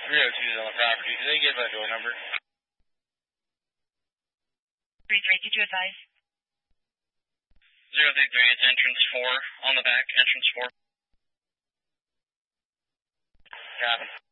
302's on the property. Did they give a door number? 33, did you advise? 033, it's entrance 4 on the back, entrance 4. Got it.